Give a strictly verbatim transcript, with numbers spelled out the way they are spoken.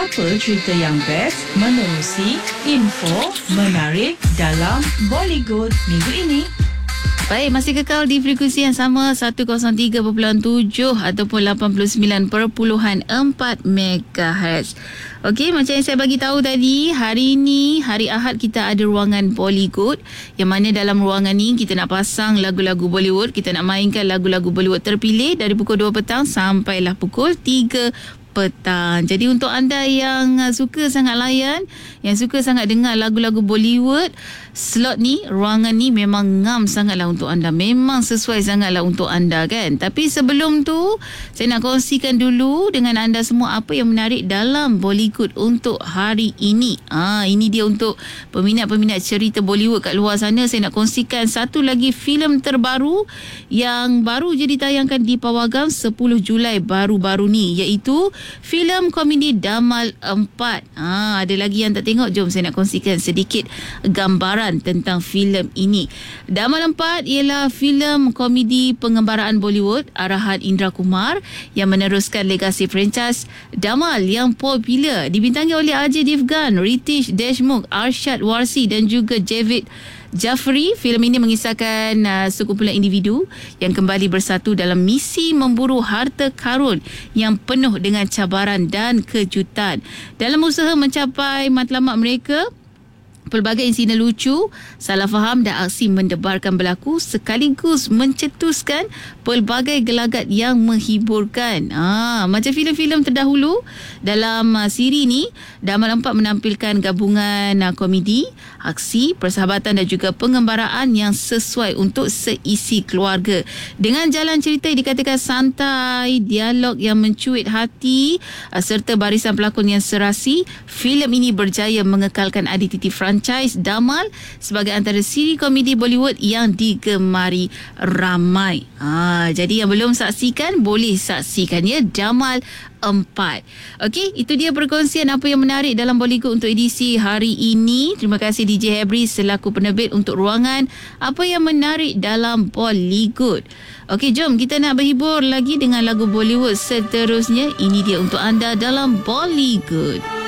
Apa cerita yang best menerusi info menarik dalam Bollywood minggu ini? Baik, masih kekal di frekuensi yang sama seratus tiga perpuluhan tujuh ataupun lapan puluh sembilan perpuluhan empat megahertz. Okey, macam yang saya bagi tahu tadi, hari ini, hari Ahad, kita ada ruangan Bollywood, yang mana dalam ruangan ni kita nak pasang lagu-lagu Bollywood, kita nak mainkan lagu-lagu Bollywood terpilih dari pukul dua petang sampailah pukul tiga petang. Jadi untuk anda yang suka sangat layan, yang suka sangat dengar lagu-lagu Bollywood, slot ni, ruangan ni memang ngam sangatlah untuk anda. Memang sesuai sangatlah untuk anda, kan? Tapi sebelum tu, saya nak kongsikan dulu dengan anda semua apa yang menarik dalam Bollywood untuk hari ini. Ah, ini dia untuk peminat-peminat cerita Bollywood kat luar sana. Saya nak kongsikan satu lagi filem terbaru yang baru je ditayangkan di pawagam sepuluh Julai baru-baru ni, iaitu filem komedi Damal empat. Ah, ada lagi yang tak tengok? Jom saya nak kongsikan sedikit gambaran tentang filem ini. Damal empat ialah filem komedi pengembaraan Bollywood arahan Indra Kumar yang meneruskan legasi franchise Damal yang popular, dibintangi oleh Ajay Devgan, Ritesh Deshmukh, Arshad Warsi dan juga Javed Jafri. Filem ini mengisahkan uh, sekumpulan individu yang kembali bersatu dalam misi memburu harta karun yang penuh dengan cabaran dan kejutan. Dalam usaha mencapai matlamat mereka, pelbagai insiden lucu, salah faham dan aksi mendebarkan berlaku sekaligus mencetuskan pelbagai gelagat yang menghiburkan. Ah, macam filem-filem terdahulu dalam uh, siri ni, Damal empat menampilkan gabungan uh, komedi, aksi, persahabatan dan juga pengembaraan yang sesuai untuk seisi keluarga. Dengan jalan cerita yang dikatakan santai, dialog yang mencuit hati uh, serta barisan pelakon yang serasi, filem ini berjaya mengekalkan identiti franchise Damal sebagai antara siri komedi Bollywood yang digemari ramai. Ha, jadi yang belum saksikan, boleh saksikan ya, Damal empat. Okey, itu dia perkongsian apa yang menarik dalam Bollywood untuk edisi hari ini. Terima kasih D J Hebri selaku penerbit untuk ruangan apa yang menarik dalam Bollywood. Okey, jom kita nak berhibur lagi dengan lagu Bollywood seterusnya. Ini dia untuk anda dalam Bollywood.